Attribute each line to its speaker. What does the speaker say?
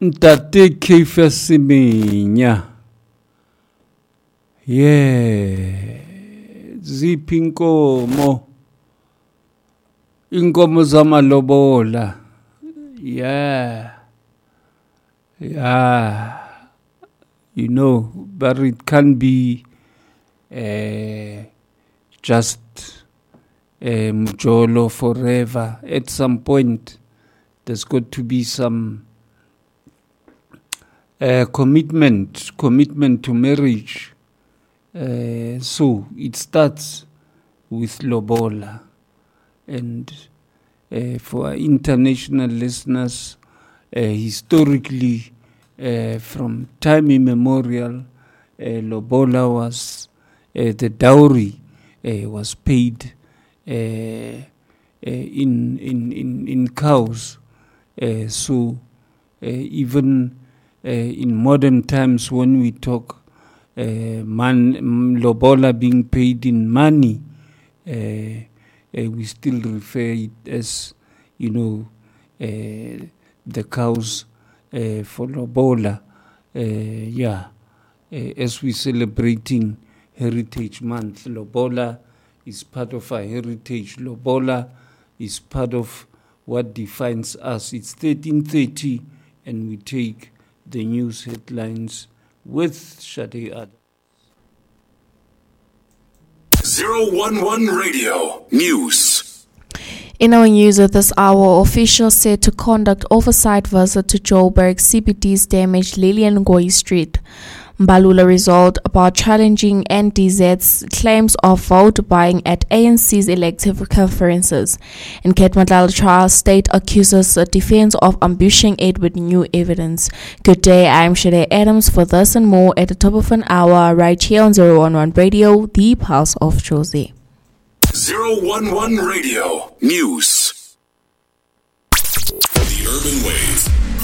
Speaker 1: Ntate Caiphus Semenya. Ziphi inkomo? Inkomo zamalobola. You know, but it can be just mjolo forever. At some point, there's got to be some commitment to marriage. So it starts with lobola. And for our international listeners, historically, from time immemorial, lobola was the dowry was paid in cows. So even in modern times, when we talk lobola being paid in money, we still refer it as, the cows for lobola. As we're celebrating Heritage Month, lobola is part of our heritage. Lobola is part of what defines us. It's 13:30, and we take the news headlines with Shade Adams.
Speaker 2: 011 Radio News.
Speaker 3: In our news at this hour, officials said to conduct oversight visit to Joburg CBD's damaged Lillian Ngoyi Street. Mbalula resolved about challenging NDZ's claims of vote buying at ANC's elective conferences. In Ketmadlala trial, state accuses the defense of ambushing it with new evidence. Good day, I'm Shade Adams. For this and more at the top of an hour, right here on 011 Radio, the Pulse of Josie.
Speaker 2: 011 Radio News. The Urban Wave